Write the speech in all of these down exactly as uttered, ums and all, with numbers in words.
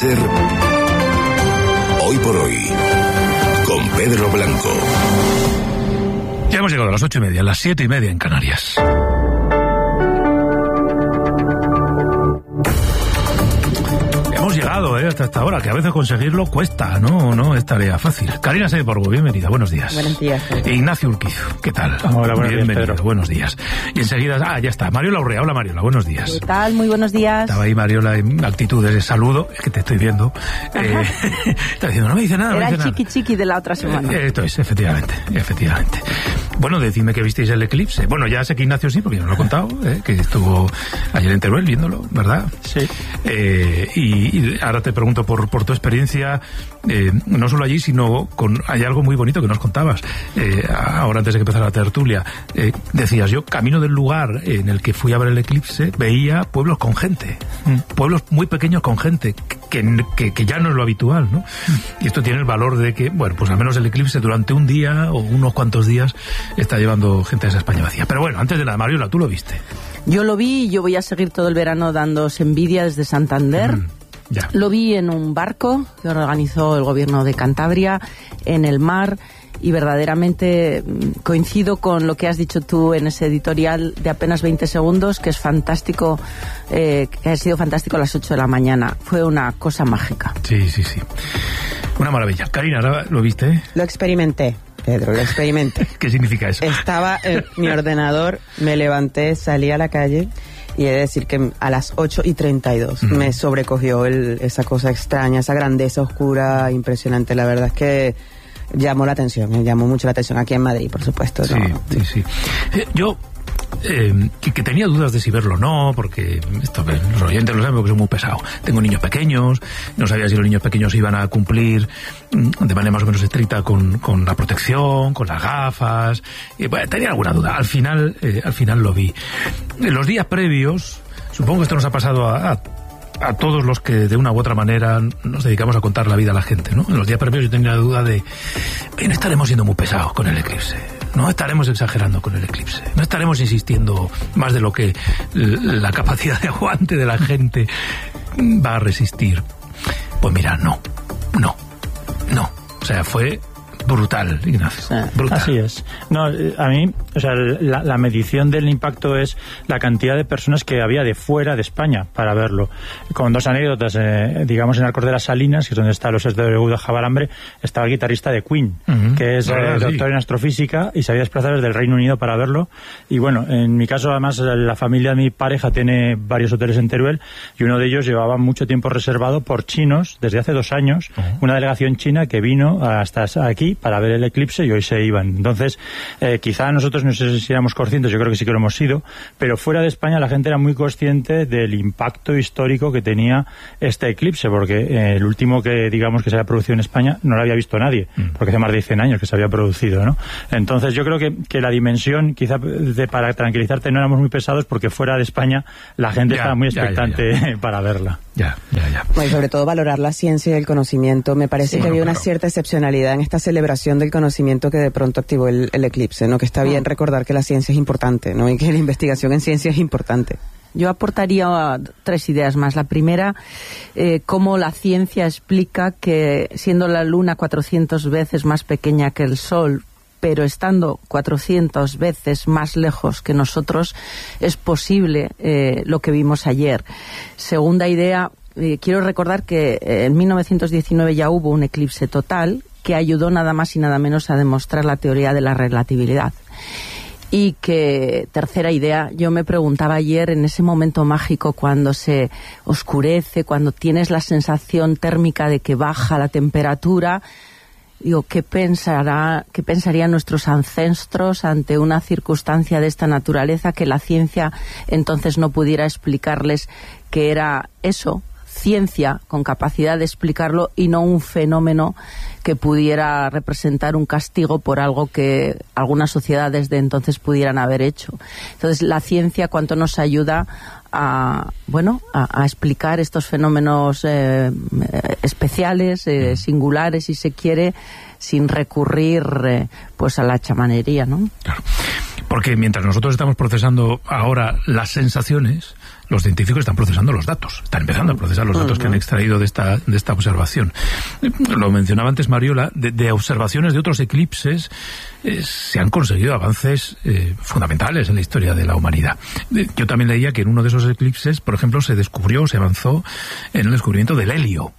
ser Hoy por Hoy, con Pedro Blanco. Ya hemos llegado a las ocho y media, las siete y media en Canarias. Hemos llegado eh, hasta esta hora, que a veces conseguirlo cuesta, no no es tarea fácil. Karina Saiborgo, bienvenida, buenos días. Buenos días. E Ignacio Urquizo, ¿qué tal? Hola, buenos Bienvenido, días, Pedro. Buenos días. Y enseguida, ah, ya está, Mariola Urrea, hola Mariola, buenos días. ¿Qué tal? Muy buenos días. Estaba ahí Mariola en actitudes de saludo, es que te estoy viendo. Eh, está diciendo, no me dice nada, Era no me dice el chiqui nada. chiqui de la otra semana. Eh, esto es, efectivamente, efectivamente. Bueno, decidme que visteis el eclipse. Bueno, ya sé que Ignacio sí, porque yo no lo he contado, eh, que estuvo ayer en Teruel viéndolo, ¿verdad? Sí. Eh, y, y ahora te pregunto por, por tu experiencia, eh, no solo allí, sino con hay algo muy bonito que nos contabas. Eh, ahora, antes de que empezara la tertulia, eh, decías yo, camino del lugar en el que fui a ver el eclipse, veía pueblos con gente, mm. pueblos muy pequeños con gente, que, que, que ya no es lo habitual, ¿no? Mm. Y esto tiene el valor de que, bueno, pues al menos el eclipse durante un día o unos cuantos días está llevando gente a esa España vacía. Pero bueno, antes de nada, Mariola, tú lo viste. Yo lo vi y yo voy a seguir todo el verano dándoos envidia desde Santander. Mm, ya. Lo vi en un barco que organizó el gobierno de Cantabria, en el mar, y verdaderamente coincido con lo que has dicho tú en ese editorial de apenas veinte segundos, que es fantástico, eh, que ha sido fantástico a las ocho de la mañana. Fue una cosa mágica. Sí, sí, sí. Una maravilla. Karina, ¿ahora lo viste? Lo experimenté, Pedro, lo experimenté. ¿Ququé significa eso? Estaba en mi ordenador, me levanté, salí a la calle y he de decir que a las ocho y treinta y dos mm. me sobrecogió el, esa cosa extraña, esa grandeza oscura, impresionante. La verdad es que llamó la atención, me llamó mucho la atención aquí en Madrid, por supuesto. Sí, ¿no? sí, sí. Eh, yo... Eh, que, que tenía dudas de si verlo o no, porque esto, los oyentes lo saben porque soy muy pesado. Tengo niños pequeños, no sabía si los niños pequeños iban a cumplir de manera más o menos estricta con, con la protección, con las gafas, y bueno, tenía alguna duda. Al final, eh, al final lo vi. En los días previos, supongo que esto nos ha pasado a, a a todos los que de una u otra manera nos dedicamos a contar la vida a la gente, ¿no? En los días previos yo tenía la duda de, oye, no estaremos siendo muy pesados con el eclipse, no estaremos exagerando con el eclipse, no estaremos insistiendo más de lo que la capacidad de aguante de la gente va a resistir. Pues mira, no, no, no. O sea, fue brutal, Ignacio. Brutal. Así es. No, a mí, o sea, la, la medición del impacto es la cantidad de personas que había de fuera de España para verlo. Con dos anécdotas, eh, digamos, en Arcos de las Salinas, que es donde está los S W de Jabalambre, estaba el guitarrista de Queen, uh-huh. que es ah, eh, sí. doctor en astrofísica y se había desplazado desde el Reino Unido para verlo. Y bueno, en mi caso, además, la familia de mi pareja tiene varios hoteles en Teruel y uno de ellos llevaba mucho tiempo reservado por chinos desde hace dos años, uh-huh. una delegación china que vino hasta aquí para ver el eclipse y hoy se iban. Entonces, eh, quizá nosotros no sé si éramos conscientes, yo creo que sí que lo hemos sido, pero fuera de España la gente era muy consciente del impacto histórico que tenía este eclipse, porque eh, el último que, digamos, que se había producido en España no lo había visto nadie, mm. porque hace más de cien años que se había producido, ¿no? Entonces, yo creo que, que la dimensión, quizá de, para tranquilizarte, no éramos muy pesados porque fuera de España la gente ya, estaba muy ya, expectante ya, ya. para verla. Ya, ya, ya. Bueno, y sobre todo valorar la ciencia y el conocimiento. Me parece Sí, que bueno, había una claro. cierta excepcionalidad en esta celebración del conocimiento que de pronto activó el, el eclipse, ¿no? Que está bien recordar que la ciencia es importante, ¿no? Y que la investigación en ciencia es importante. Yo aportaría tres ideas más. La primera, eh, cómo la ciencia explica que siendo la Luna cuatrocientas veces más pequeña que el Sol, pero estando cuatrocientas veces más lejos que nosotros, es posible eh, lo que vimos ayer. Segunda idea, eh, quiero recordar que eh, en mil novecientos diecinueve ya hubo un eclipse total que ayudó nada más y nada menos a demostrar la teoría de la relatividad. Y que, tercera idea, yo me preguntaba ayer en ese momento mágico cuando se oscurece, cuando tienes la sensación térmica de que baja la temperatura, digo, ¿qué pensará, qué pensarían nuestros ancestros ante una circunstancia de esta naturaleza que la ciencia entonces no pudiera explicarles que era eso? Ciencia con capacidad de explicarlo y no un fenómeno que pudiera representar un castigo por algo que algunas sociedades de entonces pudieran haber hecho. Entonces, la ciencia cuánto nos ayuda a, bueno, a, a explicar estos fenómenos eh, especiales, eh, singulares, si se quiere, sin recurrir eh, pues a la chamanería, ¿no? Claro. Porque mientras nosotros estamos procesando ahora las sensaciones, los científicos están procesando los datos, están empezando a procesar los datos uh-huh. que han extraído de esta, de esta observación. Lo mencionaba antes Mariola, de, de observaciones de otros eclipses eh, se han conseguido avances eh, fundamentales en la historia de la humanidad. Eh, yo también leía que en uno de esos eclipses, por ejemplo, se descubrió, se avanzó en el descubrimiento del helio.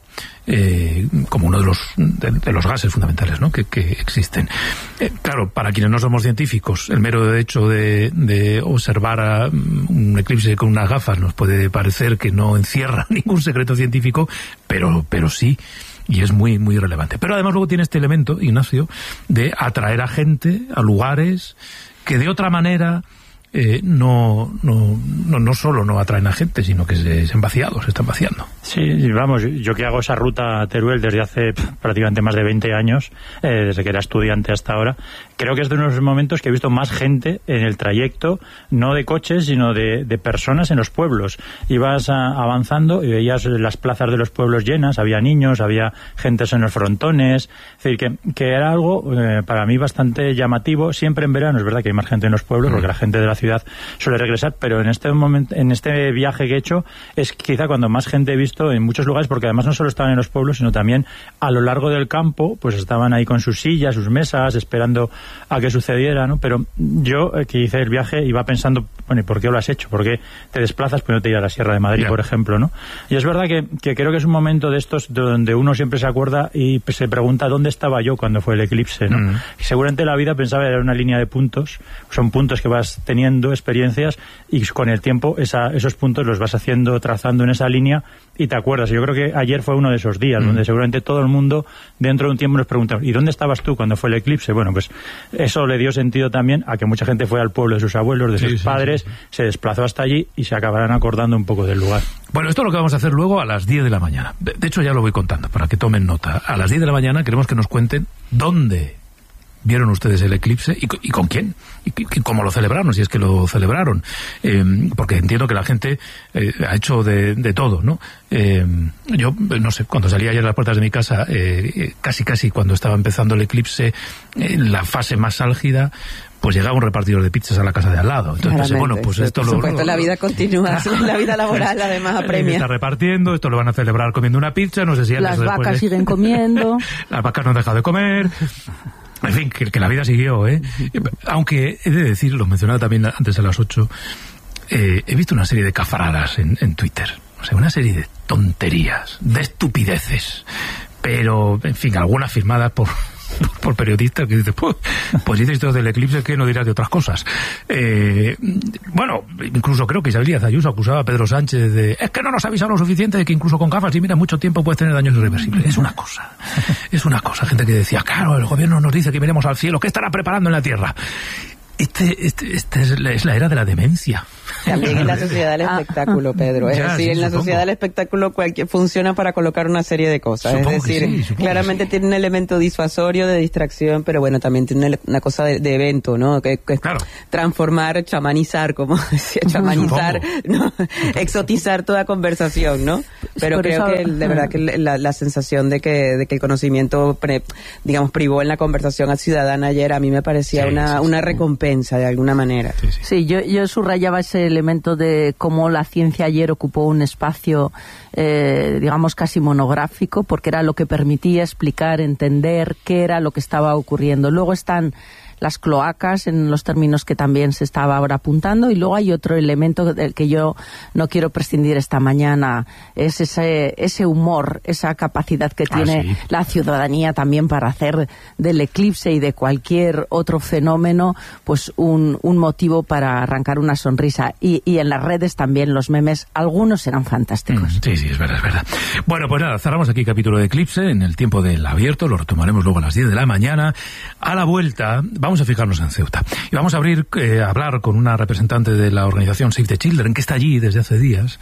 Eh, como uno de los de, de los gases fundamentales, ¿no? que, que existen. Eh, claro, para quienes no somos científicos, el mero hecho de, de observar a un eclipse con unas gafas nos puede parecer que no encierra ningún secreto científico, pero, pero sí, y es muy, muy relevante. Pero además luego tiene este elemento, Ignacio, de atraer a gente, a lugares que de otra manera Eh, no, no, no, no solo no atraen a gente, sino que se, se han vaciado, se están vaciando. Sí, vamos, yo que hago esa ruta a Teruel desde hace prácticamente más de veinte años, eh, desde que era estudiante hasta ahora, creo que es de unos momentos que he visto más gente en el trayecto, no de coches, sino de, de personas en los pueblos. Ibas a, avanzando y veías las plazas de los pueblos llenas, había niños, había gentes en los frontones, es decir, que, que era algo eh, para mí bastante llamativo. Siempre en verano es verdad que hay más gente en los pueblos, porque la gente de la ciudad suele regresar, pero en este momento, en este viaje que he hecho, es quizá cuando más gente he visto en muchos lugares, porque además no solo estaban en los pueblos, sino también a lo largo del campo, pues estaban ahí con sus sillas, sus mesas, esperando a que sucediera, ¿no? Pero yo, eh, que hice el viaje, iba pensando, bueno, ¿y por qué lo has hecho? ¿Por qué te desplazas? Pues no te ir a la Sierra de Madrid, yeah. por ejemplo, ¿no? Y es verdad que, que creo que es un momento de estos donde uno siempre se acuerda y se pregunta ¿dónde estaba yo cuando fue el eclipse, ¿no? Mm. Y seguramente la vida pensaba era una línea de puntos, son puntos que vas teniendo, experiencias, y con el tiempo esa, esos puntos los vas haciendo, trazando en esa línea y te acuerdas. Yo creo que ayer fue uno de esos días mm. donde seguramente todo el mundo dentro de un tiempo nos preguntaba ¿y dónde estabas tú cuando fue el eclipse? Bueno, pues eso le dio sentido también a que mucha gente fue al pueblo de sus abuelos, de sí, sus sí, padres, sí, sí. se desplazó hasta allí y se acabarán acordando un poco del lugar. Bueno, esto es lo que vamos a hacer luego a las diez de la mañana. De, de hecho ya lo voy contando para que tomen nota. A las diez de la mañana queremos que nos cuenten dónde vieron ustedes el eclipse y, y con quién y, y cómo lo celebraron, si es que lo celebraron, eh, porque entiendo que la gente eh, ha hecho de, de todo, ¿no? Eh, yo, no sé, cuando salí ayer a las puertas de mi casa, eh, casi casi cuando estaba empezando el eclipse, en la fase más álgida, pues llegaba un repartidor de pizzas a la casa de al lado. Entonces pensé, bueno, pues esto por lo... supuesto, la vida continúa, la vida laboral además apremia. Está repartiendo, esto lo van a celebrar comiendo una pizza, no sé si... Las vacas de... siguen comiendo. Las vacas no han dejado de comer... En fin, que, que la vida siguió, ¿eh? Aunque he de decir, lo mencionaba también antes a las ocho, eh, he visto una serie de cafaradas en, en Twitter. O sea, una serie de tonterías, de estupideces. Pero, en fin, algunas firmadas por... por periodistas que dicen, pues, pues dices esto del eclipse que no dirás de otras cosas. Eh, bueno, incluso creo que Isabel Díaz Ayuso acusaba a Pedro Sánchez de, es que no nos ha avisado lo suficiente de que incluso con gafas y mira mucho tiempo puedes tener daños irreversibles. Es una cosa, es una cosa. Gente que decía, claro, el gobierno nos dice que miremos al cielo, ¿qué estará preparando en la tierra? Este, este, este es, la, es la era de la demencia. También en la sociedad del espectáculo, Pedro. Es ya, decir, sí, en la supongo. sociedad del espectáculo cualquier, funciona para colocar una serie de cosas. Supongo es decir, sí, claramente sí. tiene un elemento disuasorio de distracción, pero bueno, también tiene una cosa de, de evento, ¿no? Que, que claro. transformar, chamanizar, como decía, chamanizar, ¿no? exotizar toda conversación, ¿no? Pero Por creo eso... que de verdad que la, la sensación de que, de que el conocimiento, pre, digamos, privó en la conversación ciudadana ayer, a mí me parecía sí, una, sí, sí. una recompensa de alguna manera. Sí, sí. sí yo, yo subrayaba ese elemento de cómo la ciencia ayer ocupó un espacio, eh, digamos, casi monográfico, porque era lo que permitía explicar, entender qué era lo que estaba ocurriendo. Luego están las cloacas, en los términos que también se estaba ahora apuntando, y luego hay otro elemento del que yo no quiero prescindir esta mañana, es ese, ese humor, esa capacidad que tiene ah, sí. la ciudadanía también para hacer del eclipse y de cualquier otro fenómeno pues un, un motivo para arrancar una sonrisa, y, y en las redes también los memes, algunos eran fantásticos. Mm, sí, sí, es verdad, es verdad. Bueno, pues nada, cerramos aquí capítulo de Eclipse en el tiempo del abierto, lo retomaremos luego a las diez de la mañana. A la vuelta vamos a fijarnos en Ceuta y vamos a abrir eh, a hablar con una representante de la organización Save the Children, que está allí desde hace días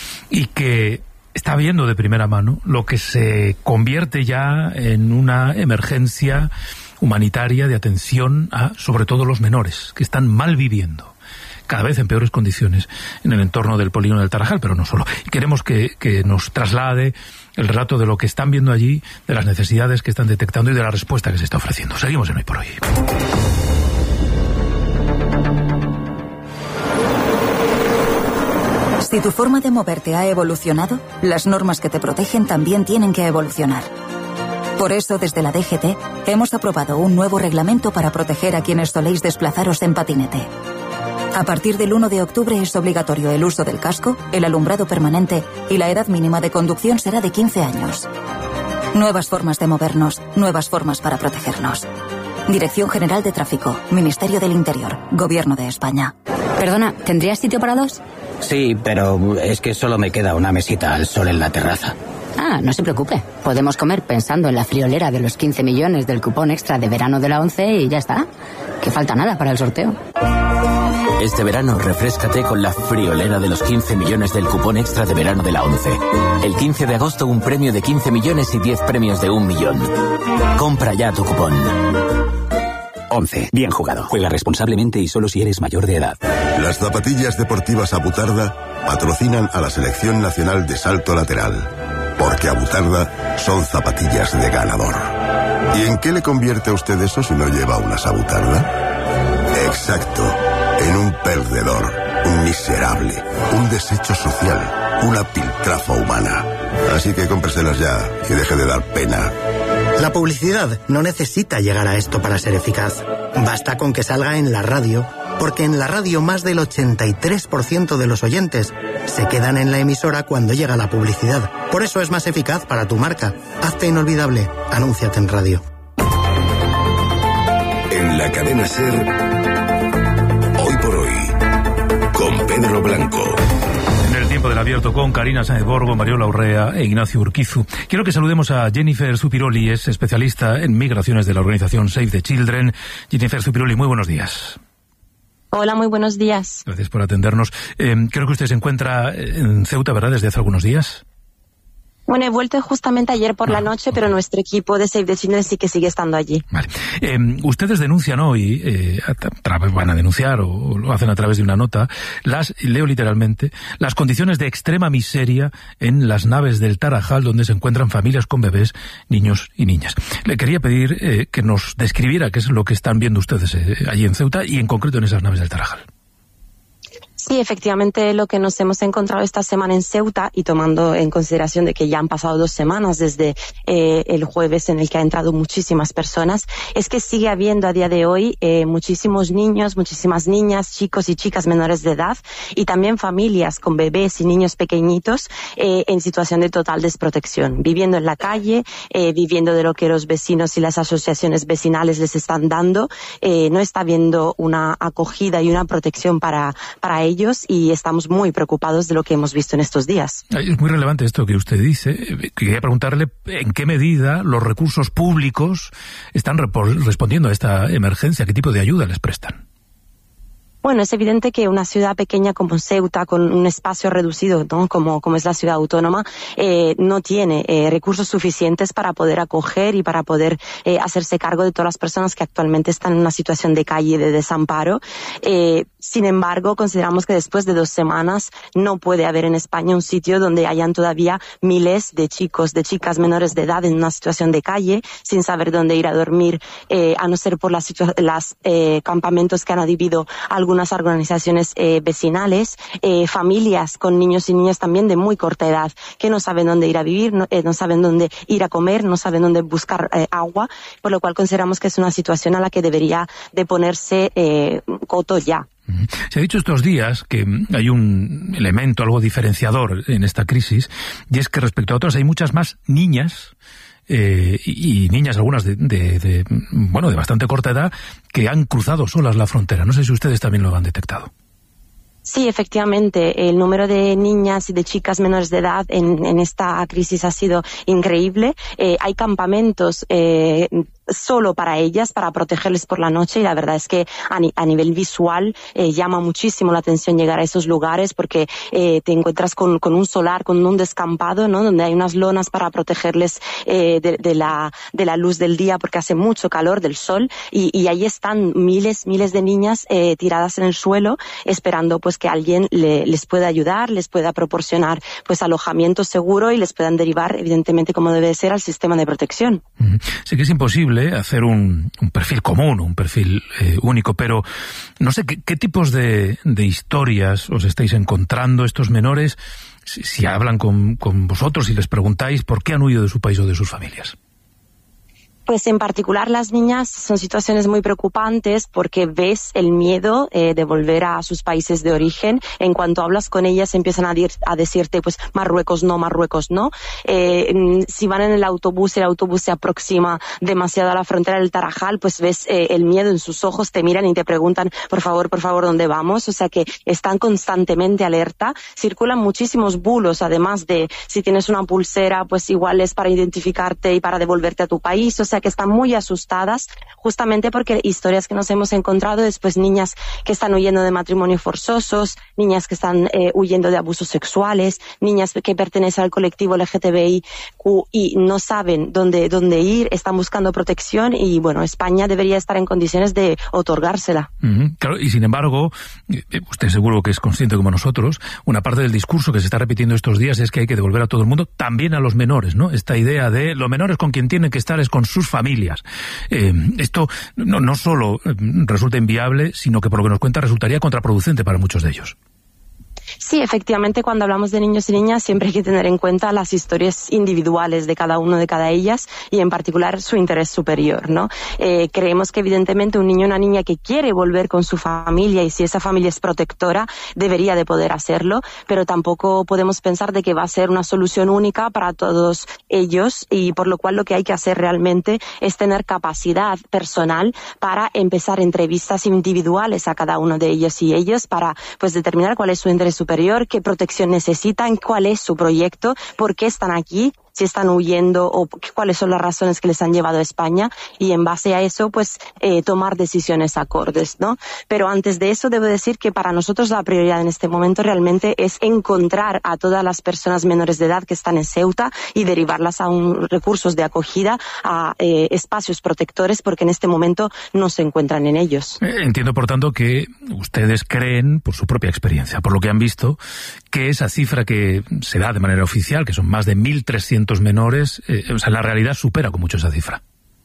y que está viendo de primera mano lo que se convierte ya en una emergencia humanitaria de atención a, sobre todo, los menores que están mal viviendo cada vez en peores condiciones en el entorno del polígono del Tarajal, pero no solo. Y queremos que, que nos traslade el relato de lo que están viendo allí, de las necesidades que están detectando y de la respuesta que se está ofreciendo. Seguimos en Hoy por Hoy. Si tu forma de moverte ha evolucionado, las normas que te protegen también tienen que evolucionar. Por eso, desde la D G T, hemos aprobado un nuevo reglamento para proteger a quienes soléis desplazaros en patinete. A partir del uno de octubre es obligatorio el uso del casco, el alumbrado permanente y la edad mínima de conducción será de quince años. Nuevas formas de movernos, nuevas formas para protegernos. Dirección General de Tráfico, Ministerio del Interior, Gobierno de España. Perdona, ¿tendrías sitio para dos? Sí, pero es que solo me queda una mesita al sol en la terraza. Ah, no se preocupe. Podemos comer pensando en la friolera de los quince millones del cupón extra de verano de la ONCE y ya está. Que falta nada para el sorteo. Este verano refréscate con la friolera de los quince millones del cupón extra de verano de la ONCE. El quince de agosto un premio de quince millones y diez premios de un millón. Compra ya tu cupón. ONCE. Bien jugado. Juega responsablemente y solo si eres mayor de edad. Las zapatillas deportivas Abutarda patrocinan a la Selección Nacional de Salto Lateral. Porque Abutarda son zapatillas de ganador. ¿Y en qué le convierte a usted eso si no lleva unas Abutarda? Exacto. En un perdedor, un miserable, un desecho social, una piltrafa humana. Así que cómpreselas ya y deje de dar pena. La publicidad no necesita llegar a esto para ser eficaz. Basta con que salga en la radio, porque en la radio más del ochenta y tres por ciento de los oyentes se quedan en la emisora cuando llega la publicidad. Por eso es más eficaz para tu marca. Hazte inolvidable. Anúnciate en radio. En la cadena SER... Hoy por hoy, con Pedro Blanco. En el tiempo del abierto con Karina Sáenz Borgo, Mariola Urrea e Ignacio Urquizu. Quiero que saludemos a Jennifer Zupiroli, es especialista en migraciones de la organización Save the Children. Jennifer Zupiroli, muy buenos días. Hola, muy buenos días. Gracias por atendernos. Eh, creo que usted se encuentra en Ceuta, ¿verdad?, desde hace algunos días. Bueno, he vuelto justamente ayer por ah, la noche, okay. Pero nuestro equipo de Save the Children sí que sigue estando allí. Vale. Eh, ustedes denuncian hoy, eh, van a denunciar o, o lo hacen a través de una nota, las, leo literalmente, las condiciones de extrema miseria en las naves del Tarajal, donde se encuentran familias con bebés, niños y niñas. Le quería pedir eh, que nos describiera qué es lo que están viendo ustedes eh, allí en Ceuta y en concreto en esas naves del Tarajal. Sí, efectivamente, lo que nos hemos encontrado esta semana en Ceuta, y tomando en consideración de que ya han pasado dos semanas desde eh, el jueves en el que han entrado muchísimas personas, es que sigue habiendo a día de hoy eh, muchísimos niños, muchísimas niñas, chicos y chicas menores de edad, y también familias con bebés y niños pequeñitos eh, en situación de total desprotección, viviendo en la calle, eh, viviendo de lo que los vecinos y las asociaciones vecinales les están dando. Eh, no está habiendo una acogida y una protección para, para ellos. Y estamos muy preocupados de lo que hemos visto en estos días. Es muy relevante esto que usted dice. Quería preguntarle en qué medida los recursos públicos están respondiendo a esta emergencia, qué tipo de ayuda les prestan. Bueno, es evidente que una ciudad pequeña como Ceuta, con un espacio reducido, ¿no?, como, como es la ciudad autónoma, eh, no tiene eh, recursos suficientes para poder acoger y para poder eh, hacerse cargo de todas las personas que actualmente están en una situación de calle, de desamparo. Eh, sin embargo, consideramos que después de dos semanas no puede haber en España un sitio donde hayan todavía miles de chicos, de chicas menores de edad en una situación de calle, sin saber dónde ir a dormir, eh, a no ser por las, las eh, campamentos que han adherido algunos unas organizaciones eh, vecinales, eh, familias con niños y niñas también de muy corta edad que no saben dónde ir a vivir, no, eh, no saben dónde ir a comer, no saben dónde buscar eh, agua, por lo cual consideramos que es una situación a la que debería de ponerse eh, coto ya. Se ha dicho estos días que hay un elemento algo diferenciador en esta crisis, y es que respecto a otras hay muchas más niñas Eh, y, y niñas, algunas de, de, de, bueno, de bastante corta edad, que han cruzado solas la frontera. No sé si ustedes también lo han detectado. Sí, efectivamente, el número de niñas y de chicas menores de edad en, en esta crisis ha sido increíble. Eh, hay campamentos eh, solo para ellas, para protegerles por la noche, y la verdad es que a, ni, a nivel visual eh, llama muchísimo la atención llegar a esos lugares, porque eh, te encuentras con, con un solar, con un descampado, ¿no?, donde hay unas lonas para protegerles eh, de, de, la, de la luz del día, porque hace mucho calor, del sol, y, y ahí están miles, miles de niñas eh, tiradas en el suelo, esperando pues que alguien le, les pueda ayudar, les pueda proporcionar pues alojamiento seguro y les puedan derivar, evidentemente, como debe ser, al sistema de protección. Uh-huh. Sé que es imposible imposible hacer un, un perfil común, un perfil eh, único, pero no sé, ¿qué, qué tipos de, de historias os estáis encontrando estos menores si, si hablan con, con vosotros y les preguntáis por qué han huido de su país o de sus familias? Pues en particular las niñas son situaciones muy preocupantes porque ves el miedo eh, de volver a sus países de origen. En cuanto hablas con ellas empiezan a, dir, a decirte pues Marruecos no, Marruecos no. Eh, si van en el autobús, el autobús se aproxima demasiado a la frontera del Tarajal, pues ves eh, el miedo en sus ojos, te miran y te preguntan por favor, por favor, ¿dónde vamos? O sea que están constantemente alerta. Circulan muchísimos bulos, además de si tienes una pulsera, pues igual es para identificarte y para devolverte a tu país. O sea que están muy asustadas, justamente porque historias que nos hemos encontrado después, niñas que están huyendo de matrimonios forzosos, niñas que están eh, huyendo de abusos sexuales, niñas que pertenecen al colectivo L G T B I Q y no saben dónde, dónde ir, están buscando protección y bueno, España debería estar en condiciones de otorgársela. Uh-huh. Claro, y sin embargo, usted seguro que es consciente como nosotros, una parte del discurso que se está repitiendo estos días es que hay que devolver a todo el mundo, también a los menores, ¿no? Esta idea de los menores con quien tienen que estar es con sus familias. Eh, esto no, no solo resulta inviable, sino que por lo que nos cuenta resultaría contraproducente para muchos de ellos. Sí, efectivamente, cuando hablamos de niños y niñas siempre hay que tener en cuenta las historias individuales de cada uno de cada ellas y en particular su interés superior, ¿no? Eh, creemos que evidentemente un niño o una niña que quiere volver con su familia y si esa familia es protectora debería de poder hacerlo, pero tampoco podemos pensar de que va a ser una solución única para todos ellos y por lo cual lo que hay que hacer realmente es tener capacidad personal para empezar entrevistas individuales a cada uno de ellos y ellos para pues determinar cuál es su interés superior, qué protección necesitan, cuál es su proyecto, por qué están aquí, si están huyendo o cuáles son las razones que les han llevado a España y en base a eso pues eh, tomar decisiones acordes, ¿no? Pero antes de eso debo decir que para nosotros la prioridad en este momento realmente es encontrar a todas las personas menores de edad que están en Ceuta y derivarlas a un, recursos de acogida, a eh, espacios protectores porque en este momento no se encuentran en ellos. Entiendo por tanto que ustedes creen, por su propia experiencia, por lo que han visto, que esa cifra que se da de manera oficial, que son más de mil trescientos menores, eh, o sea, la realidad supera con mucho esa cifra.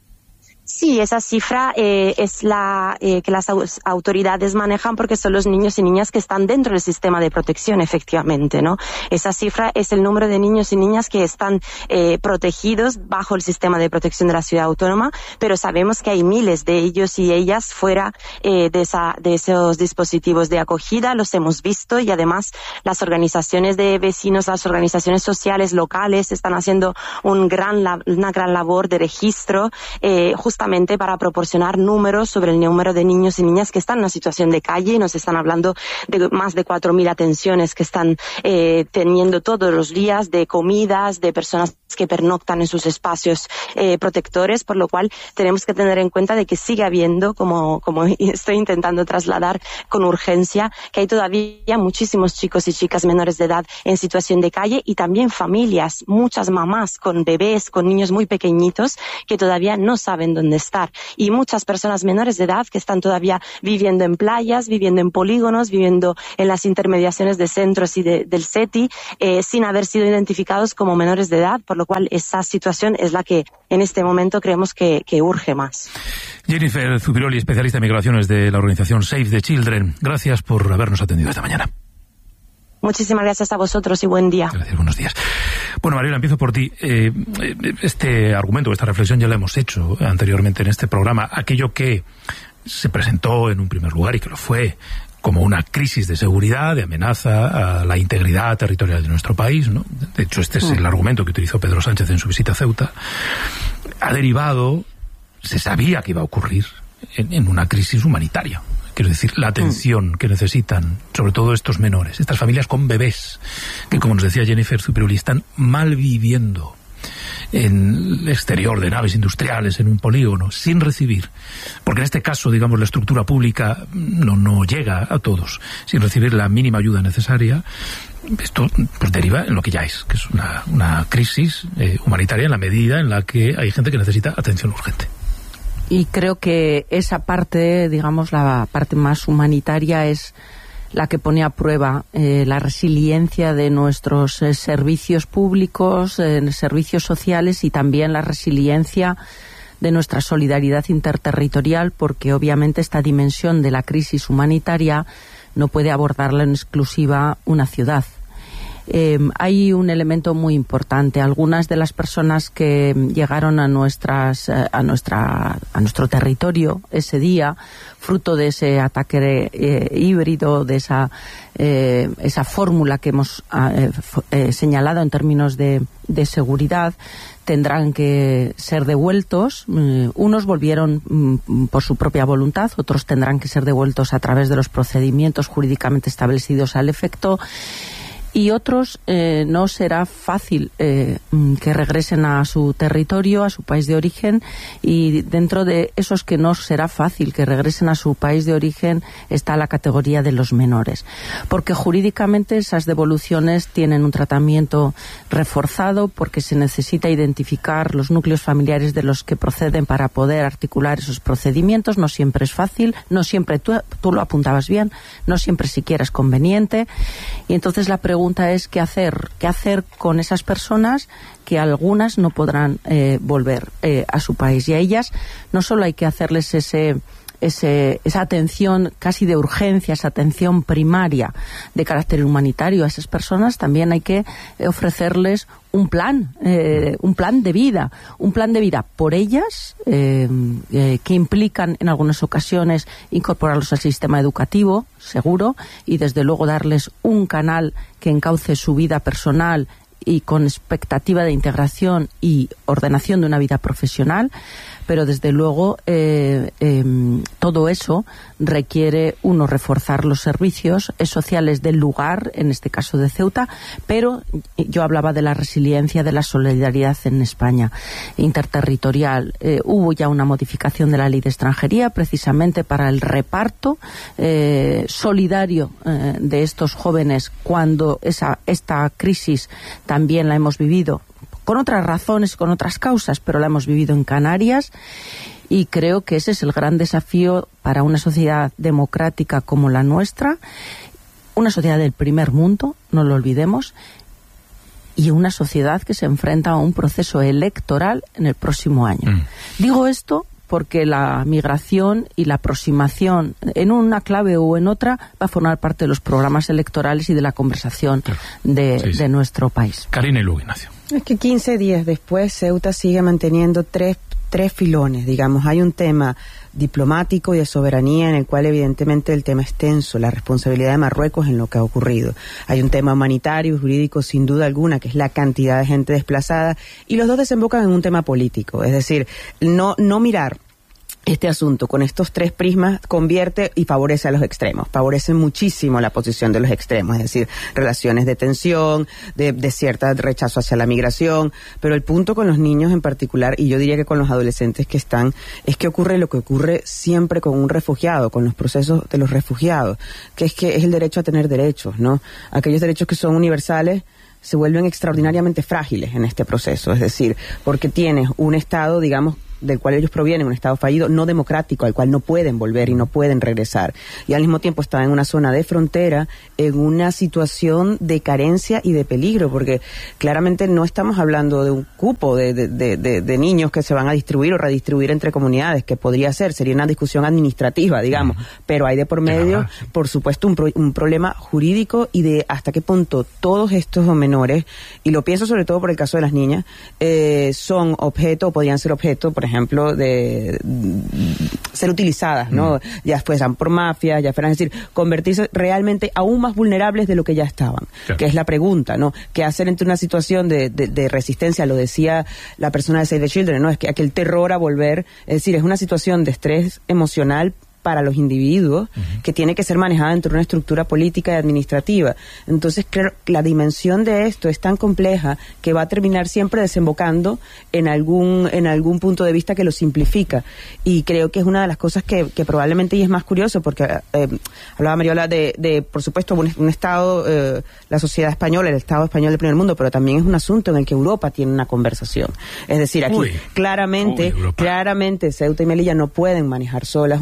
Sí, esa cifra eh, es la eh, que las autoridades manejan porque son los niños y niñas que están dentro del sistema de protección, efectivamente, ¿no? Esa cifra es el número de niños y niñas que están eh, protegidos bajo el sistema de protección de la ciudad autónoma, pero sabemos que hay miles de ellos y ellas fuera eh, de, esa, de esos dispositivos de acogida, los hemos visto y además las organizaciones de vecinos, las organizaciones sociales locales están haciendo un gran, una gran labor de registro, eh, justamente para proporcionar números sobre el número de niños y niñas que están en una situación de calle. Nos están hablando de más de cuatro mil atenciones que están eh, teniendo todos los días, de comidas, de personas que pernoctan en sus espacios eh, protectores, por lo cual tenemos que tener en cuenta de que sigue habiendo, como, como estoy intentando trasladar con urgencia, que hay todavía muchísimos chicos y chicas menores de edad en situación de calle y también familias, muchas mamás con bebés, con niños muy pequeñitos que todavía no saben dónde estar y muchas personas menores de edad que están todavía viviendo en playas, viviendo en polígonos, viviendo en las intermediaciones de centros y de, del SETI eh, sin haber sido identificados como menores de edad, por lo cual esa situación es la que en este momento creemos que, que urge más. Jennifer Zubiroli, especialista en migraciones de la organización Save the Children, gracias por habernos atendido esta mañana. Muchísimas gracias a vosotros y buen día. Gracias, buenos días. Bueno, Mariela, empiezo por ti. Eh, este argumento, esta reflexión ya la hemos hecho anteriormente en este programa. Aquello que se presentó en un primer lugar y que lo fue como una crisis de seguridad, de amenaza a la integridad territorial de nuestro país, ¿no? De hecho, este es el argumento que utilizó Pedro Sánchez en su visita a Ceuta. Ha derivado, se sabía que iba a ocurrir, en, en una crisis humanitaria. Quiero decir, la atención que necesitan, sobre todo estos menores, estas familias con bebés, que como nos decía Jennifer Zubiroli, están mal viviendo en el exterior de naves industriales, en un polígono, sin recibir, porque en este caso, digamos, la estructura pública no, no llega a todos, sin recibir la mínima ayuda necesaria. Esto pues deriva en lo que ya es, que es una, una crisis eh, humanitaria en la medida en la que hay gente que necesita atención urgente. Y creo que esa parte, digamos, la parte más humanitaria es la que pone a prueba eh, la resiliencia de nuestros eh, servicios públicos, eh, servicios sociales y también la resiliencia de nuestra solidaridad interterritorial, porque obviamente esta dimensión de la crisis humanitaria no puede abordarla en exclusiva una ciudad. Eh, hay un elemento muy importante. Algunas de las personas que llegaron a nuestras a nuestra a nuestro territorio ese día, fruto de ese ataque eh, híbrido, de esa eh, esa fórmula que hemos eh, eh, señalado en términos de, de seguridad, tendrán que ser devueltos. Eh, unos volvieron mm, por su propia voluntad, otros tendrán que ser devueltos a través de los procedimientos jurídicamente establecidos al efecto. Y otros eh, no será fácil eh, que regresen a su territorio, a su país de origen, y dentro de esos que no será fácil que regresen a su país de origen está la categoría de los menores, porque jurídicamente esas devoluciones tienen un tratamiento reforzado, porque se necesita identificar los núcleos familiares de los que proceden para poder articular esos procedimientos. No siempre es fácil, no siempre, tú, tú lo apuntabas bien, no siempre siquiera es conveniente, y entonces la pregunta La pregunta es qué hacer, qué hacer con esas personas que algunas no podrán eh, volver eh, a su país, y a ellas no solo hay que hacerles ese, ese, esa atención casi de urgencia, esa atención primaria de carácter humanitario a esas personas, también hay que ofrecerles un plan, eh, un plan de vida, un plan de vida por ellas, eh, eh, que implican en algunas ocasiones incorporarlos al sistema educativo, seguro, y desde luego darles un canal que encauce su vida personal y con expectativa de integración y ordenación de una vida profesional, pero desde luego eh, eh, todo eso requiere, uno, reforzar los servicios sociales del lugar, en este caso de Ceuta, pero yo hablaba de la resiliencia, de la solidaridad en España, interterritorial. Eh, hubo ya una modificación de la ley de extranjería precisamente para el reparto eh, solidario eh, de estos jóvenes cuando esa, esta crisis también la hemos vivido con otras razones, con otras causas, pero la hemos vivido en Canarias, y creo que ese es el gran desafío para una sociedad democrática como la nuestra, una sociedad del primer mundo, no lo olvidemos, y una sociedad que se enfrenta a un proceso electoral en el próximo año. Mm. Digo esto porque la migración y la aproximación en una clave o en otra va a formar parte de los programas electorales y de la conversación claro. de, sí, sí. de nuestro país. Karina y luego Ignacio. Es que quince días después Ceuta sigue manteniendo tres, tres filones, digamos. Hay un tema diplomático y de soberanía en el cual evidentemente el tema es tenso, la responsabilidad de Marruecos en lo que ha ocurrido. Hay un tema humanitario y jurídico sin duda alguna, que es la cantidad de gente desplazada, y los dos desembocan en un tema político, es decir, no, no mirar este asunto con estos tres prismas convierte y favorece a los extremos, favorece muchísimo la posición de los extremos, es decir, relaciones de tensión, de, de cierta rechazo hacia la migración, pero el punto con los niños en particular, y yo diría que con los adolescentes que están, es que ocurre lo que ocurre siempre con un refugiado, con los procesos de los refugiados, que es que es el derecho a tener derechos, ¿no? Aquellos derechos que son universales se vuelven extraordinariamente frágiles en este proceso, es decir, porque tienes un Estado, digamos, del cual ellos provienen, un Estado fallido, no democrático, al cual no pueden volver y no pueden regresar. Y al mismo tiempo están en una zona de frontera, en una situación de carencia y de peligro, porque claramente no estamos hablando de un cupo de, de, de, de, de niños que se van a distribuir o redistribuir entre comunidades, que podría ser, sería una discusión administrativa, digamos, uh-huh. pero hay de por medio, claro, sí. por supuesto, un, pro, un problema jurídico y de hasta qué punto todos estos menores, y lo pienso sobre todo por el caso de las niñas, eh, son objeto o podrían ser objeto, por ejemplo, ejemplo, de, de ser utilizadas, ¿no? Mm. Ya fueran por mafias, ya fueran, es decir, convertirse realmente aún más vulnerables de lo que ya estaban, claro. que es la pregunta, ¿no? ¿Qué hacer entre una situación de, de, de resistencia? Lo decía la persona de Save the Children, ¿no? Es que aquel terror a volver, es decir, es una situación de estrés emocional para los individuos, uh-huh. que tiene que ser manejada dentro de una estructura política y administrativa. Entonces, creo que la dimensión de esto es tan compleja que va a terminar siempre desembocando en algún en algún punto de vista que lo simplifica. Y creo que es una de las cosas que, que probablemente, y es más curioso, porque eh, hablaba Mariola de, de, por supuesto, un, un Estado, eh, la sociedad española, el Estado español del primer mundo, pero también es un asunto en el que Europa tiene una conversación. Es decir, aquí Uy. claramente, Uy, claramente Ceuta y Melilla no pueden manejar solas un tema que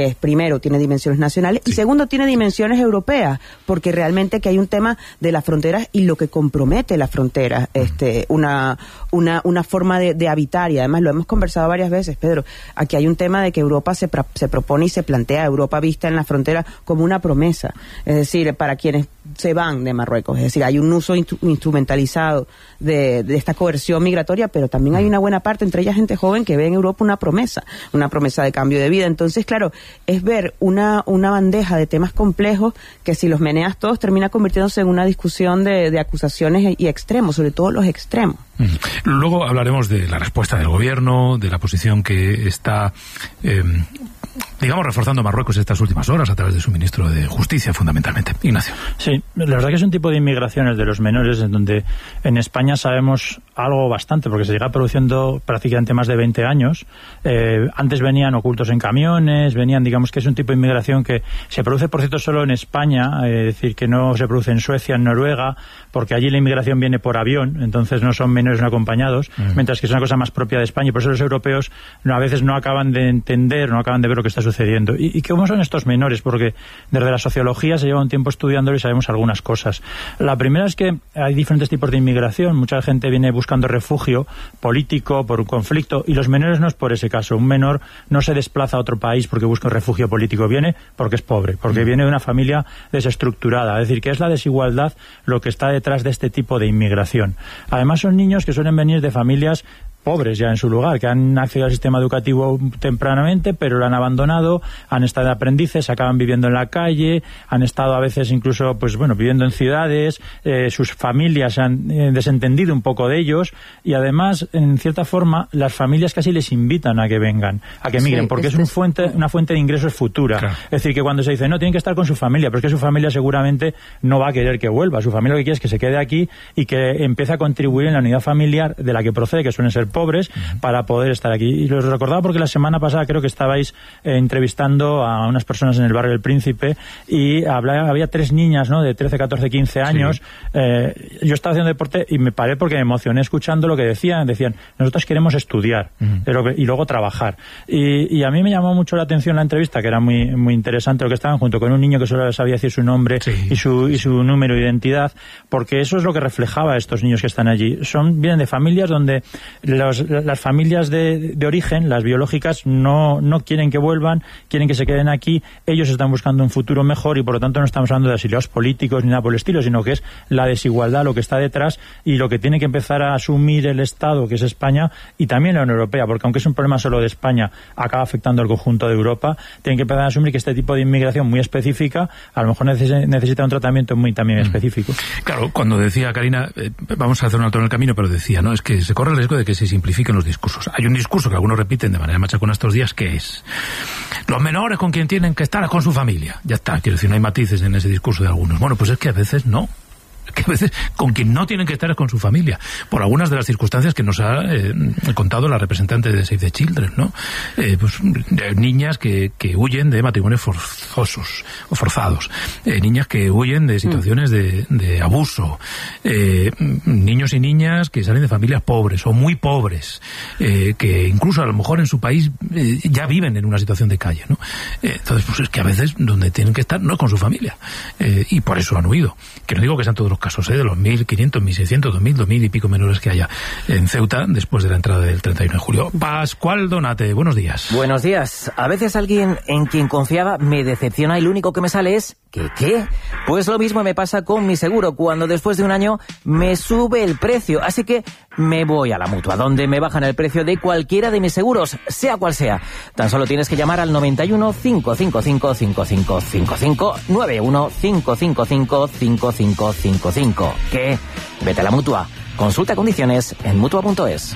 es, primero, tiene dimensiones nacionales sí. y segundo, tiene dimensiones europeas, porque realmente que hay un tema de las fronteras y lo que compromete las fronteras, uh-huh. este, una, una, una forma de, de habitar, y además lo hemos conversado varias veces, Pedro, aquí hay un tema de que Europa se, pra, se propone y se plantea Europa vista en la frontera como una promesa, es decir, para quienes se van de Marruecos, es decir, hay un uso instru- instrumentalizado de, de esta coerción migratoria, pero también hay una buena parte, entre ellas gente joven, que ve en Europa una promesa, una promesa de cambio de vida. Entonces, claro, es ver una, una bandeja de temas complejos que si los meneas todos termina convirtiéndose en una discusión de, de acusaciones y extremos, sobre todo los extremos. Luego hablaremos de la respuesta del gobierno, de la posición que está, eh, digamos, reforzando Marruecos estas últimas horas a través de su ministro de Justicia, fundamentalmente. Ignacio. Sí, la verdad que es un tipo de inmigración, el de los menores, en donde en España sabemos algo bastante, porque se llega produciendo prácticamente más de veinte años. Eh, antes venían ocultos en camiones, venían, digamos que es un tipo de inmigración que se produce, por cierto, solo en España, eh, es decir, que no se produce en Suecia, en Noruega, porque allí la inmigración viene por avión, entonces no son menores no acompañados, mm. mientras que es una cosa más propia de España, y por eso los europeos no, a veces no acaban de entender, no acaban de ver lo que está sucediendo. ¿Y, y cómo son estos menores? Porque desde la sociología se lleva un tiempo estudiándolo y sabemos algunas cosas. La primera es que hay diferentes tipos de inmigración, mucha gente viene buscando refugio político por un conflicto, y los menores no es por ese caso. Un menor no se desplaza a otro país porque busca un refugio político, viene porque es pobre, porque mm. viene de una familia desestructurada, es decir, que es la desigualdad lo que está detrás de este tipo de inmigración. Además son niños que suelen venir de familias pobres ya en su lugar, que han accedido al sistema educativo tempranamente, pero lo han abandonado, han estado de aprendices, acaban viviendo en la calle, han estado a veces incluso, pues bueno, viviendo en ciudades, eh, sus familias se han eh, desentendido un poco de ellos, y además, en cierta forma, las familias casi les invitan a que vengan, a que migren, sí, porque es, es un fuente, una fuente de ingresos futura. Claro. Es decir, que cuando se dice, no, tienen que estar con su familia, pero es que su familia seguramente no va a querer que vuelva, su familia lo que quiere es que se quede aquí y que empiece a contribuir en la unidad familiar de la que procede, que suelen ser pobres, uh-huh. para poder estar aquí. Y los recordaba porque la semana pasada creo que estabais eh, entrevistando a unas personas en el barrio del Príncipe, y hablaba, había tres niñas, ¿no?, de trece, catorce, quince años. Sí. Eh, yo estaba haciendo deporte y me paré porque me emocioné escuchando lo que decían. Decían, nosotros queremos estudiar uh-huh. y luego trabajar. Y, y a mí me llamó mucho la atención la entrevista, que era muy, muy interesante, lo que estaban junto con un niño que solo sabía decir su nombre sí. y, su, y su número de identidad, porque eso es lo que reflejaba a estos niños que están allí. Son, vienen de familias donde los, las familias de, de origen, las biológicas, no, no quieren que vuelvan, quieren que se queden aquí, ellos están buscando un futuro mejor, y por lo tanto no estamos hablando de exiliados políticos ni nada por el estilo, sino que es la desigualdad lo que está detrás, y lo que tiene que empezar a asumir el Estado, que es España, y también la Unión Europea, porque aunque es un problema solo de España, acaba afectando al conjunto de Europa. Tienen que empezar a asumir que este tipo de inmigración muy específica a lo mejor neces- necesita un tratamiento muy también mm. específico. Claro, cuando decía Karina, eh, vamos a hacer un alto en el camino, pero decía, no, es que se corre el riesgo de que se simplifiquen los discursos. Hay un discurso que algunos repiten de manera machacona estos días, que es los menores con quien tienen que estar con su familia. Ya está, quiero decir, no hay matices en ese discurso de algunos. Bueno, pues es que a veces no. Que a veces con quien no tienen que estar es con su familia, por algunas de las circunstancias que nos ha eh, contado la representante de Save the Children, ¿no? Eh, pues, eh, niñas que, que huyen de matrimonios forzosos o forzados, eh, niñas que huyen de situaciones de, de abuso, eh, niños y niñas que salen de familias pobres o muy pobres, eh, que incluso a lo mejor en su país eh, ya viven en una situación de calle, ¿no? Eh, entonces, pues es que a veces donde tienen que estar no es con su familia, eh, y por eso han huido. Que no digo que sean todos los casos, ¿eh? De los mil quinientos, mil seiscientos, dos mil, dos mil y pico menores que haya en Ceuta después de la entrada del treinta y uno de julio. Pascual Donate, buenos días. Buenos días. A veces alguien en quien confiaba me decepciona y lo único que me sale es ¿qué qué? Pues lo mismo me pasa con mi seguro, cuando después de un año me sube el precio. Así que me voy a la Mutua, donde me bajan el precio de cualquiera de mis seguros, sea cual sea. Tan solo tienes que llamar al noventa y uno, cinco cinco cinco, cinco cinco cinco cinco, nueve uno cinco cinco cinco, cinco cinco cinco cinco. ¿Qué? Vete a la Mutua. Consulta condiciones en mutua punto es.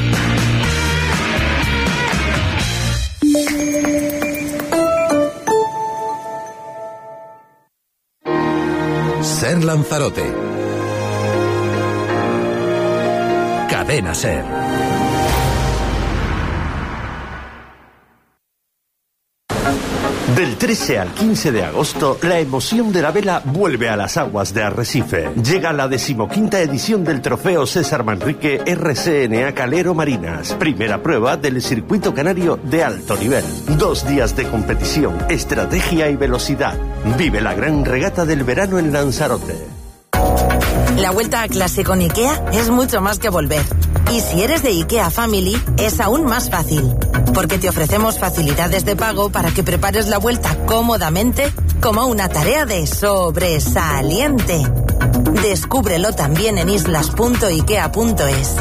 Ser Lanzarote. Cadena Ser. Del trece al quince de agosto, la emoción de la vela vuelve a las aguas de Arrecife. Llega la decimoquinta edición del Trofeo César Manrique R C N A Calero Marinas, primera prueba del circuito canario de alto nivel. Dos días de competición, estrategia y velocidad. Vive la gran regata del verano en Lanzarote. La vuelta a clase con IKEA es mucho más que volver. Y si eres de IKEA Family, es aún más fácil. Porque te ofrecemos facilidades de pago para que prepares la vuelta cómodamente como una tarea de sobresaliente. Descúbrelo también en islas punto ikea punto es.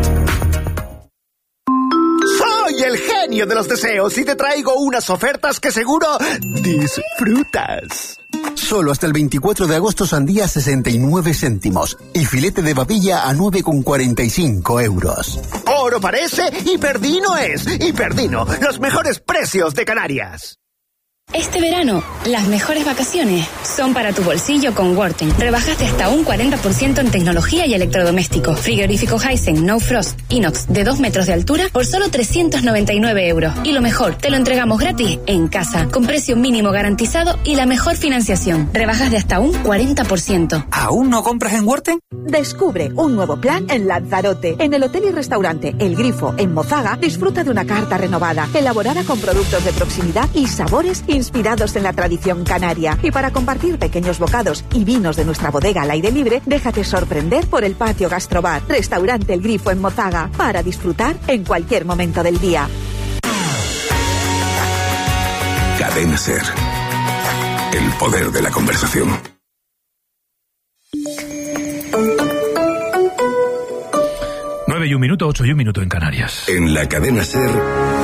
Soy el genio de los deseos y te traigo unas ofertas que seguro disfrutas. Solo hasta el veinticuatro de agosto sandía a sesenta y nueve céntimos y filete de babilla a nueve con cuarenta y cinco euros. Oro parece y Perdino es. Y Perdino, los mejores precios de Canarias. Este verano, las mejores vacaciones son para tu bolsillo con Worten. Rebajas de hasta un cuarenta por ciento en tecnología y electrodomésticos. Frigorífico Hisense No Frost Inox de dos metros de altura por solo trescientos noventa y nueve euros. Y lo mejor, te lo entregamos gratis en casa, con precio mínimo garantizado y la mejor financiación. Rebajas de hasta un cuarenta por ciento. ¿Aún no compras en Worten? Descubre un nuevo plan en Lanzarote. En el hotel y restaurante El Grifo, en Mozaga, disfruta de una carta renovada, elaborada con productos de proximidad y sabores inspirados en la tradición canaria. Y para compartir pequeños bocados y vinos de nuestra bodega al aire libre, déjate sorprender por el patio Gastrobar. Restaurante El Grifo en Mozaga, para disfrutar en cualquier momento del día. Cadena SER. El poder de la conversación. Nueve y un minuto, ocho y un minuto en Canarias. En la Cadena SER.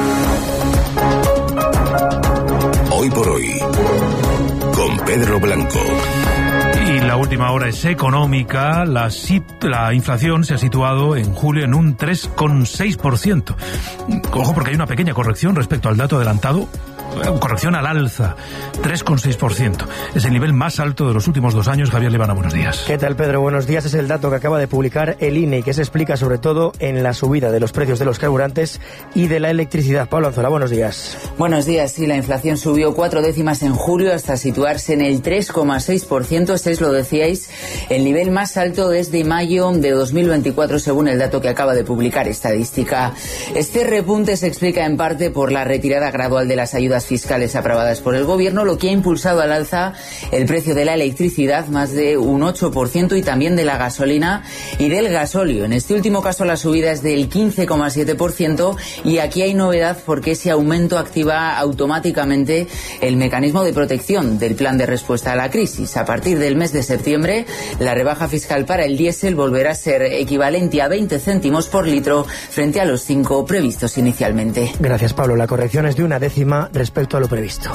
Hoy por hoy, con Pedro Blanco. Y la última hora es económica. La, la inflación se ha situado en julio en un tres coma seis por ciento. Ojo, porque hay una pequeña corrección respecto al dato adelantado. Corrección al alza, tres coma seis por ciento. Es el nivel más alto de los últimos dos años. Javier Lebana, buenos días. ¿Qué tal, Pedro? Buenos días. Es el dato que acaba de publicar el I N E y que se explica sobre todo en la subida de los precios de los carburantes y de la electricidad. Pablo Anzola, buenos días. Buenos días. Sí, la inflación subió cuatro décimas en julio hasta situarse en el tres coma seis por ciento. Este lo decíais, el nivel más alto desde mayo de dos mil veinticuatro, según el dato que acaba de publicar Estadística. Este repunte se explica en parte por la retirada gradual de las ayudas fiscales aprobadas por el gobierno, lo que ha impulsado al alza el precio de la electricidad más de un ocho por ciento y también de la gasolina y del gasóleo. En este último caso la subida es del quince coma siete por ciento y aquí hay novedad porque ese aumento activa automáticamente el mecanismo de protección del plan de respuesta a la crisis. A partir del mes de septiembre, la rebaja fiscal para el diésel volverá a ser equivalente a veinte céntimos por litro frente a los cinco previstos inicialmente. Gracias, Pablo. La corrección es de una décima respecto a lo previsto.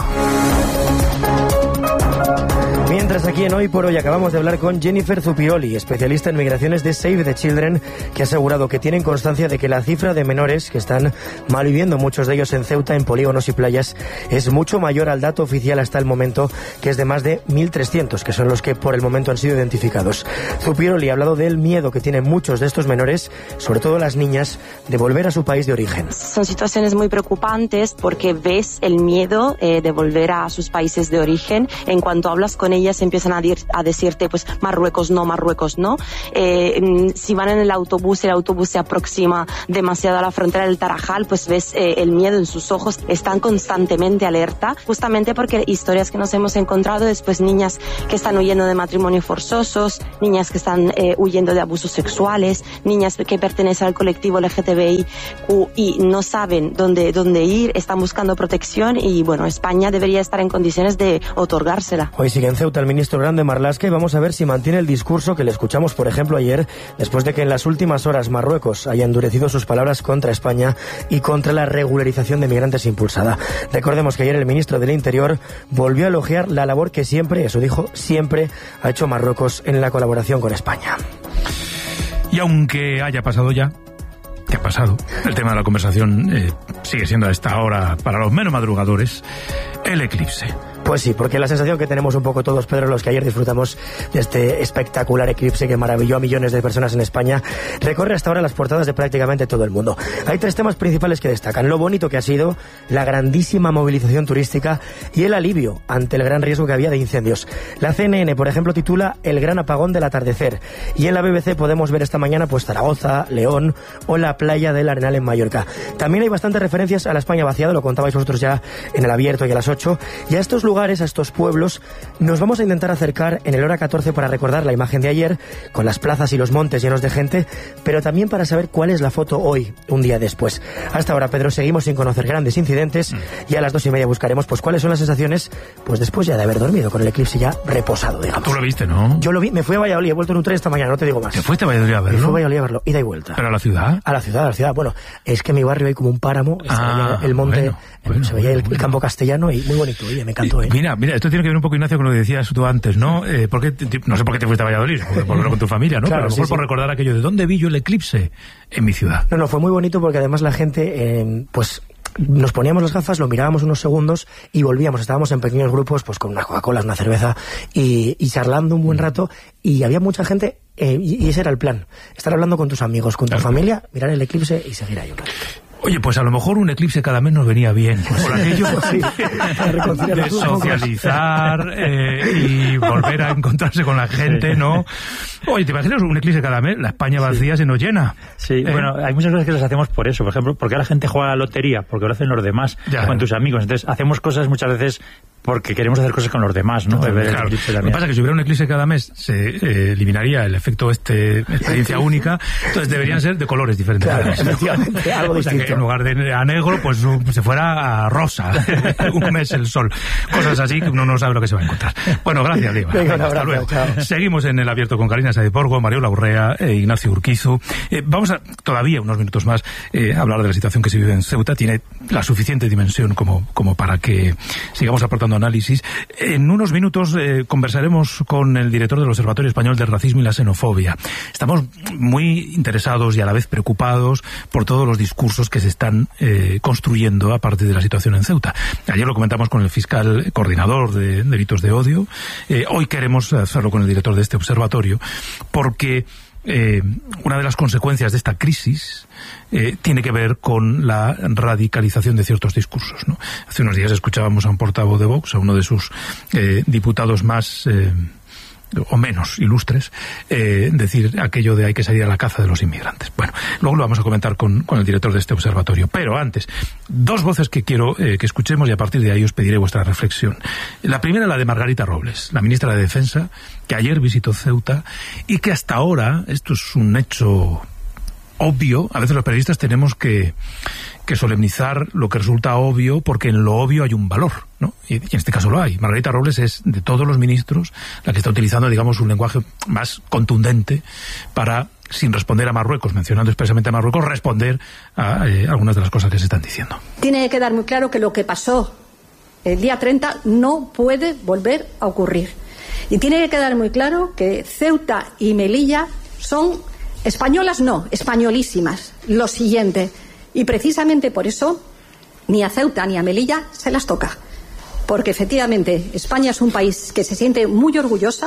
Mientras aquí en Hoy por Hoy acabamos de hablar con Jennifer Zupioli, especialista en migraciones de Save the Children, que ha asegurado que tienen constancia de que la cifra de menores que están malviviendo, muchos de ellos en Ceuta, en polígonos y playas, es mucho mayor al dato oficial hasta el momento, que es de más de mil trescientos, que son los que por el momento han sido identificados. Zupioli ha hablado del miedo que tienen muchos de estos menores, sobre todo las niñas, de volver a su país de origen. Son situaciones muy preocupantes porque ves el miedo eh, de volver a sus países de origen. En cuanto hablas con ellas empiezan a, dir, a decirte pues Marruecos no, Marruecos no. Eh, si van en el autobús, el autobús se aproxima demasiado a la frontera del Tarajal, pues ves eh, el miedo en sus ojos. Están constantemente alerta, justamente porque historias que nos hemos encontrado después, niñas que están huyendo de matrimonios forzosos, niñas que están eh, huyendo de abusos sexuales, niñas que pertenecen al colectivo L G T B I Q y no saben dónde, dónde ir, están buscando protección y bueno, España debería estar en condiciones de otorgársela. Hoy sigue en Ceuta el ministro Grande Marlaska y vamos a ver si mantiene el discurso que le escuchamos, por ejemplo, ayer, después de que en las últimas horas Marruecos haya endurecido sus palabras contra España y contra la regularización de migrantes impulsada. Recordemos que ayer el ministro del Interior volvió a elogiar la labor que siempre, eso dijo, siempre ha hecho Marruecos en la colaboración con España. Y aunque haya pasado ya, ¿qué ha pasado? El tema de la conversación eh, sigue siendo a esta hora, para los menos madrugadores, el eclipse. Pues sí, porque la sensación que tenemos un poco todos, Pedro, los que ayer disfrutamos de este espectacular eclipse que maravilló a millones de personas en España, recorre hasta ahora las portadas de prácticamente todo el mundo. Hay tres temas principales que destacan: lo bonito que ha sido, la grandísima movilización turística y el alivio ante el gran riesgo que había de incendios. La C N N, por ejemplo, titula El gran apagón del atardecer, y en la B B C podemos ver esta mañana pues Zaragoza, León o la playa del Arenal en Mallorca. También hay bastantes referencias a la España vaciada, lo contabais vosotros ya en el abierto y a las ocho, y a estos lugares, a estos pueblos, nos vamos a intentar acercar en el hora catorce para recordar la imagen de ayer, con las plazas y los montes llenos de gente, pero también para saber cuál es la foto hoy, un día después. Hasta ahora, Pedro, seguimos sin conocer grandes incidentes, y a las dos y media buscaremos pues cuáles son las sensaciones, pues después ya de haber dormido, con el eclipse ya reposado, digamos. Tú lo viste, ¿no? Yo lo vi, me fui a Valladolid, he vuelto en un tren esta mañana, no te digo más. ¿Te fuiste a Valladolid a verlo? Me fui a Valladolid a verlo, ida y vuelta. ¿Pero a la ciudad? A la ciudad, a la ciudad. Bueno, es que en mi barrio hay como un páramo, ah, el monte, bueno, bueno, se veía bueno, el, bueno. el campo castellano y muy bonito, oye, me encantó. ¿eh? Mira, mira, esto tiene que ver un poco, Ignacio, con lo que decías tú antes, ¿no? Eh, ¿por qué te, no sé por qué te fuiste a Valladolid, por, por verlo con tu familia, ¿no? Claro, Pero a lo mejor sí, por sí. recordar aquello de dónde vi yo el eclipse en mi ciudad. No, no, fue muy bonito porque además la gente, eh, pues... nos poníamos las gafas, lo mirábamos unos segundos y volvíamos. Estábamos en pequeños grupos, pues con una Coca-Cola, una cerveza y, y charlando un buen rato, y había mucha gente, eh, y, y ese era el plan: estar hablando con tus amigos, con tu claro. familia, mirar el eclipse y seguir ahí un ratito. Oye, pues a lo mejor un eclipse cada mes nos venía bien. Por aquello sí, de socializar eh, y volver a encontrarse con la gente, ¿no? Oye, ¿te imaginas un eclipse cada mes? La España vacía sí. se nos llena. Sí, eh. bueno, hay muchas cosas que las hacemos por eso. Por ejemplo, porque la gente juega a la lotería, porque lo hacen los demás, ya, con tus amigos. Entonces, hacemos cosas muchas veces porque queremos hacer cosas con los demás, ¿no? Claro, claro. Lo que pasa es que si hubiera un eclipse cada mes se eh, eliminaría el efecto este experiencia única, entonces deberían ser de colores diferentes. Claro, efectivamente, algo o sea, distinto. Que en lugar de a negro, pues se fuera a rosa, un mes el sol. Cosas así que uno no sabe lo que se va a encontrar. Bueno, gracias, Diego. Venga, Hasta abrazo, luego. chao. Seguimos en el abierto con Karina Saiporgo, Mariola Urrea e Ignacio Urquizu. Eh, vamos a, todavía unos minutos más, eh, hablar de la situación que se vive en Ceuta. Tiene la suficiente dimensión como, como para que sigamos aportando análisis. En unos minutos eh, conversaremos con el director del Observatorio Español del Racismo y la Xenofobia. Estamos muy interesados y a la vez preocupados por todos los discursos que se están eh, construyendo a partir de la situación en Ceuta. Ayer lo comentamos con el fiscal coordinador de delitos de odio. Eh, hoy queremos hacerlo con el director de este observatorio, porque Eh, una de las consecuencias de esta crisis eh, tiene que ver con la radicalización de ciertos discursos, ¿no? Hace unos días escuchábamos a un portavoz de Vox, a uno de sus eh, diputados más eh, o menos ilustres, eh, decir aquello de hay que salir a la caza de los inmigrantes. Bueno, luego lo vamos a comentar con, con el director de este observatorio. Pero antes, dos voces que quiero eh, que escuchemos y a partir de ahí os pediré vuestra reflexión. La primera, la de Margarita Robles, la ministra de Defensa, que ayer visitó Ceuta y que hasta ahora, esto es un hecho obvio, a veces los periodistas tenemos que, que solemnizar lo que resulta obvio, porque en lo obvio hay un valor, ¿no? Y, y en este caso lo hay. Margarita Robles es, de todos los ministros, la que está utilizando, digamos, un lenguaje más contundente para, sin responder a Marruecos, mencionando expresamente a Marruecos, responder a eh, algunas de las cosas que se están diciendo. Tiene que quedar muy claro que lo que pasó el día treinta no puede volver a ocurrir. Y tiene que quedar muy claro que Ceuta y Melilla son españolas, no, españolísimas. Lo siguiente. Y precisamente por eso ni a Ceuta ni a Melilla se las toca. Porque efectivamente España es un país que se siente muy orgullosa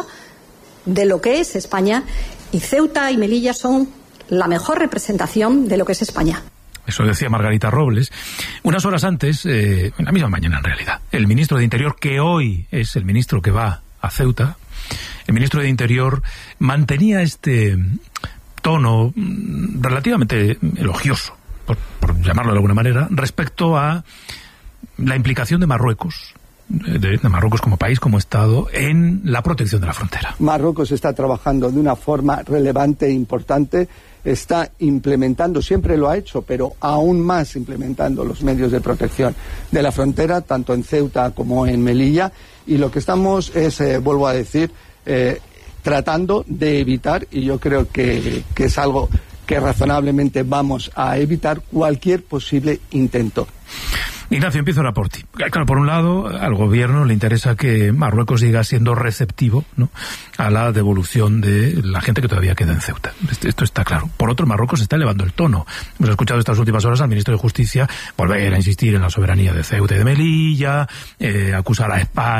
de lo que es España, y Ceuta y Melilla son la mejor representación de lo que es España. Eso decía Margarita Robles. Unas horas antes, eh, en la misma mañana en realidad, el ministro de Interior, que hoy es el ministro que va a Ceuta, el ministro de Interior mantenía este tono relativamente elogioso, por, por llamarlo de alguna manera, respecto a la implicación de Marruecos, de, de Marruecos como país, como Estado, en la protección de la frontera. Marruecos está trabajando de una forma relevante e importante, está implementando, siempre lo ha hecho, pero aún más implementando los medios de protección de la frontera, tanto en Ceuta como en Melilla, y lo que estamos es, eh, vuelvo a decir, eh, tratando de evitar, y yo creo que, que es algo que razonablemente vamos a evitar, cualquier posible intento. Ignacio, empiezo ahora por ti. Claro, por un lado, al gobierno le interesa que Marruecos siga siendo receptivo, ¿no?, a la devolución de la gente que todavía queda en Ceuta. Esto está claro. Por otro, Marruecos está elevando el tono. Hemos escuchado estas últimas horas al ministro de Justicia volver a insistir en la soberanía de Ceuta y de Melilla, eh, acusar a España